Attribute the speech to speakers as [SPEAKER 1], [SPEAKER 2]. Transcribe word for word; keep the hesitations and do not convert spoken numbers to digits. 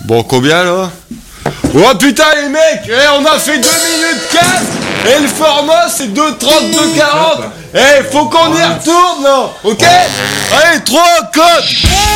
[SPEAKER 1] Bon, combien là? Oh putain les mecs, eh, on a fait deux minutes quatre et le format c'est deux trente-deux quarante. Eh, faut qu'on y retourne là, ok? Allez, trois, quatre.